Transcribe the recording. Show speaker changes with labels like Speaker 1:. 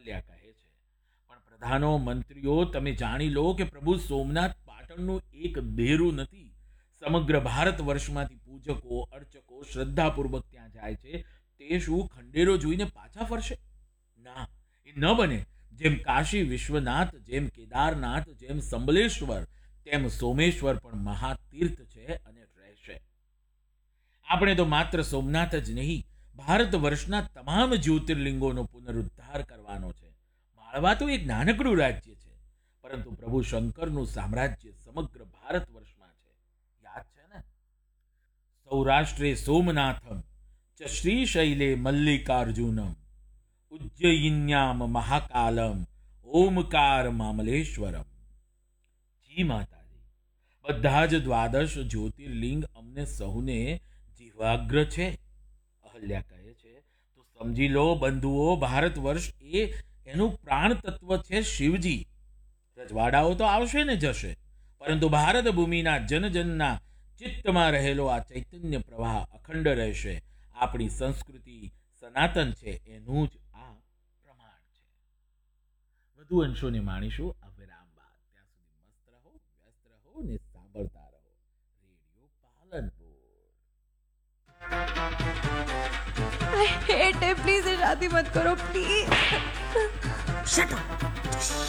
Speaker 1: અહલ્યા કહે છે, પણ પ્રધાનો મંત્રીઓ તમે જાણી લો કે પ્રભુ સોમનાથ પાટણનું એક બેરું નથી. સમગ્ર ભારત વર્ષમાંથી પૂજકો અર્ચકો શ્રદ્ધાપૂર્વક ત્યાં જાય છે. તે શું ખંડેરો જોઈને પાછા ફરશે? ના, એ ન બને. જેમ કાશી વિશ્વનાથ, જેમ કેદારનાથ, જેમ સંબલેશ્વર, તેમ સોમેશ્વર પણ મહાતીર્થ છે અને રહેશે. આપણે તો માત્ર સોમનાથ જ નહીં, ભારત વર્ષના તમામ જ્યોતિર્લિંગોનો પુનરુદ્ધાર કરવાનો છે. માળવા તો એક નાનકડું રાજ્ય છે, પરંતુ પ્રભુ શંકરનું સામ્રાજ્ય સમગ્ર ભારત વર્ષમાં છે. યાદ છે ને? સૌરાષ્ટ્રે સોમનાથમ ચ શ્રીશૈલે મલ્લિકાર્જુનમ ઉજ્જયિન્યામ મહાકાલમ ઓમકાર મામલેશ્વરમ. જી માતાજી, બધા જ દ્વાદશ જ્યોતિર્લિંગ અમને સૌને જીવાગ્ર છે. અહલ્યા કહે છે, તો સમજી લો બંધુઓ, ભારત વર્ષ એનું પ્રાણ તત્વ છે શિવજી. રજવાડાઓ તો આવશે ને જશે, પરંતુ ભારત ભૂમિના જનજનના ચિત્તમાં રહેલો આ ચૈતન્ય પ્રવાહ અખંડ રહેશે. આપણી સંસ્કૃતિ સનાતન છે એનું જ આ પ્રમાણ છે. વધુ અંશોને માણીશું આ વિરામ બાદ. ત્યાં સુધી મસ્ત રહો, વ્યસ્ત રહો ને સાંભળતા રહો રેડિયો પાલનપુર.
Speaker 2: आई हेट है, प्लीज ये शादी मत करो प्लीज.
Speaker 3: Shut up.